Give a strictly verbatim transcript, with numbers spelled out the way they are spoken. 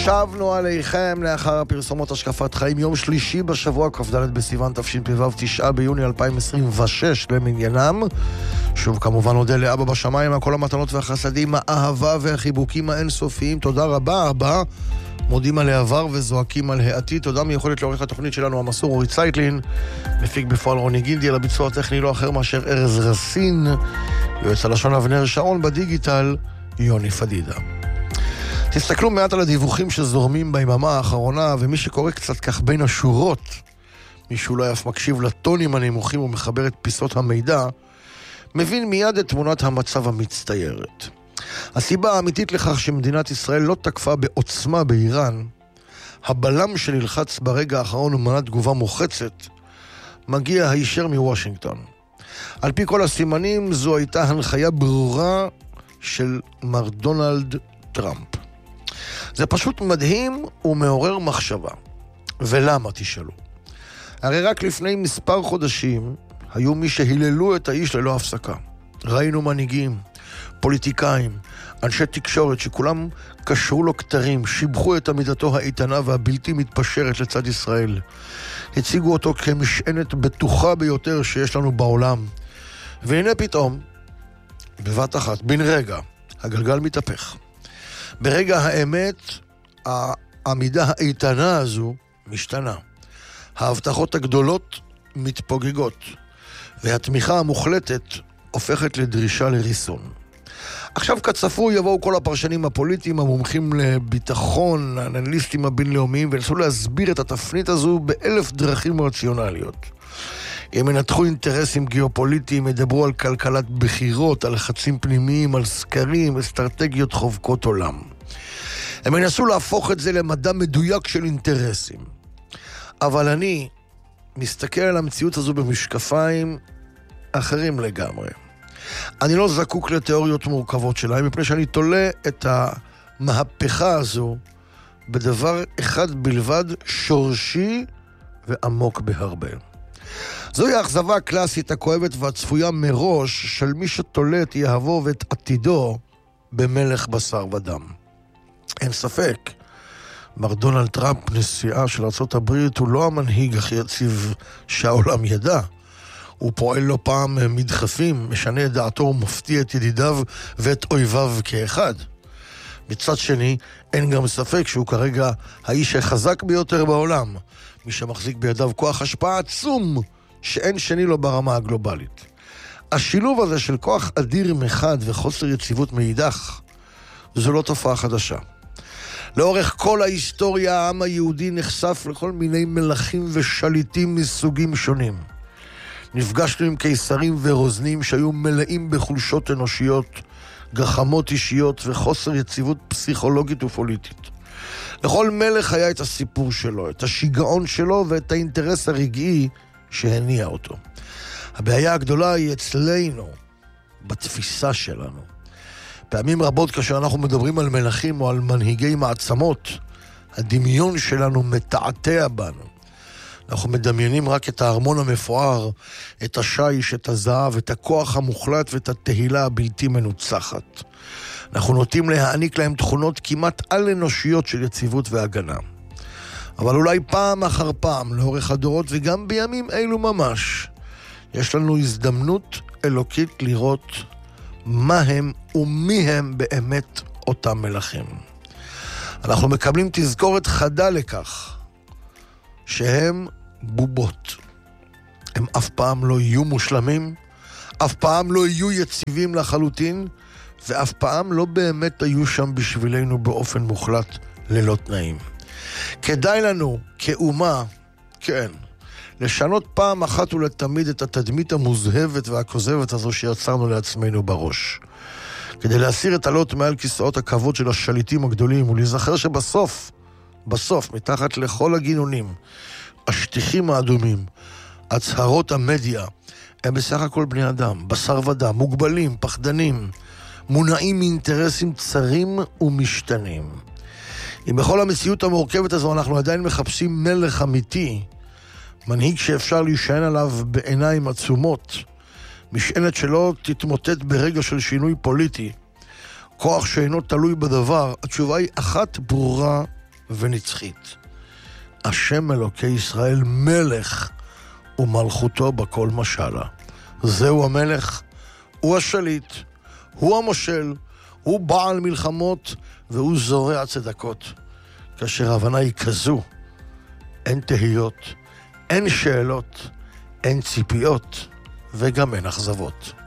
שבנו עליכם לאחר הפרסומות השקפת חיים, יום שלישי בשבוע, כ"ד בסיוון תשפ"ו, תשעה ביוני אלפיים עשרים ושש למניינם. שוב כמובן נודה לאבא בשמיים על כל המתנות והחסדים, האהבה והחיבוקים האינסופיים. תודה רבה אבא, מודים על העבר וזועקים על העתיד. תודה מיוחדת לעורך התוכנית שלנו המסור אורי צייטלין, מפיק בפועל רוני גינדי, על הביצוע הטכני לא אחר מאשר ארז רסין, יועץ הלשון אבנר שרון, בדיגיטל יוני פדידה. תסתכלו מעט על הדיווחים שזורמים ביממה האחרונה, ומי שקורא קצת כך בין השורות, מי שאולי אף מקשיב לטונים הנמוכים ומחבר את פיסות המידע, מבין מיד את תמונת המצב המצטיירת. הסיבה האמיתית לכך שמדינת ישראל לא תקפה בעוצמה באיראן, הבלם שנלחץ ברגע האחרון ומנע תגובה מוחצת, מגיע הישר מוושינגטון. על פי כל הסימנים זו הייתה הנחיה ברורה של מר דונלד טראמפ. זה פשוט מדהים ומעורר מחשבה. ולמה תשאלו? הרי רק לפני מספר חודשים היו מי שהיללו את האיש ללא הפסקה. ראינו מנהיגים, פוליטיקאים, אנשי תקשורת שכולם קשרו לו כתרים, שיבחו את עמידתו האיתנה והבלתי מתפשרת לצד ישראל. הציגו אותו כמשענת בטוחה ביותר שיש לנו בעולם. והנה פתאום, בבת אחת, בן רגע, הגלגל מתהפך. ברגע האמת, העמידה האיתנה הזו משתנה. ההבטחות הגדולות מתפוגגות, והתמיכה המוחלטת הופכת לדרישה לריסון. עכשיו כצפוי יבואו כל הפרשנים הפוליטיים, המומחים לביטחון, האנליסטים הבינלאומיים, ונסו להסביר את התפנית הזו באלף דרכים רציונליות. הם ינתחו אינטרסים גיאופוליטיים, ידברו על כלכלת בחירות, על לחצים פנימיים, על סקרים, אסטרטגיות חובקות עולם. הם ינסו להפוך את זה למדע מדויק של אינטרסים. אבל אני מסתכל על המציאות הזו במשקפיים אחרים לגמרי. אני לא זקוק לתיאוריות מורכבות שלהם, מפני שאני תולה את המהפכה הזו בדבר אחד בלבד, שורשי ועמוק בהרבה. זוהי האכזבה הקלאסית הכואבת והצפויה מראש של מי שתולה את יהבו ואת עתידו במלך בשר ודם. אין ספק, מר דונלד טראמפ, נשיאה של ארצות הברית, הוא לא המנהיג הכי יציב שהעולם ידע. הוא פועל לא פעם מדחפים, משנה את דעתו ומפתיע את ידידיו ואת אויביו כאחד. מצד שני, אין גם ספק שהוא כרגע האיש החזק ביותר בעולם, מי שמחזיק בידיו כוח השפעה עצום שאין שני לו ברמה הגלובלית. השילוב הזה של כוח אדיר מחד וחוסר יציבות מאידך, זו לא תופעה חדשה. לאורך כל ההיסטוריה העם היהודי נחשף לכל מיני מלכים ושליטים מסוגים שונים. נפגשנו עם קיסרים ורוזנים שהיו מלאים בחולשות אנושיות, גחמות אישיות וחוסר יציבות פסיכולוגית ופוליטית. לכל מלך היה את הסיפור שלו, את השיגעון שלו ואת האינטרס הרגעי שהניע אותו. הבעיה הגדולה היא אצלנו, בתפיסה שלנו. פעמים רבות כאשר אנחנו מדברים על מלכים או על מנהיגי מעצמות, הדמיון שלנו מתעתע בנו. אנחנו מדמיינים רק את הארמון המפואר, את השיש, את הזהב, את הכוח המוחלט ואת התהילה הבלתי מנוצחת. אנחנו נוטים להעניק להם תכונות כמעט על-אנושיות של יציבות והגנה. אבל אולי פעם אחר פעם, לאורך הדורות וגם בימים אלו ממש, יש לנו הזדמנות אלוקית לראות מה הם ומי הם באמת אותם מלכים. אנחנו מקבלים תזכורת חדה לכך שהם בובות. הם אף פעם לא יהיו מושלמים, אף פעם לא יהיו יציבים לחלוטין, ואף פעם לא באמת היו שם בשבילנו באופן מוחלט ללא תנאים. כדאי לנו כאומה, כן, לשנות פעם אחת ולתמיד את התדמית המוזהבת והכוזבת הזו שיצרנו לעצמנו בראש. כדי להסיר את הלוט מעל כיסאות הכבוד של השליטים הגדולים, ולהיזכר שבסוף, בסוף, מתחת לכל הגינונים, השטיחים האדומים, הצהרות המדיה, הם בסך הכל בני אדם, בשר ודם, מוגבלים, פחדנים, מונעים מאינטרסים צרים ומשתנים. אם בכל המציאות המורכבת הזו אנחנו עדיין מחפשים מלך אמיתי, מנהיג שאפשר להישען עליו בעיניים עצומות, משענת שלא תתמוטט ברגע של שינוי פוליטי, כוח שאינו תלוי בדבר, התשובה היא אחת ברורה ונצחית. השם אלוקי ישראל מלך ומלכותו בכל משלה. זהו המלך, הוא השליט, הוא המושל, הוא בעל מלחמות והוא זורע צדקות. כאשר ההבנה היא כזו, אין תהיות, אין שאלות, אין ציפיות וגם אין אכזבות.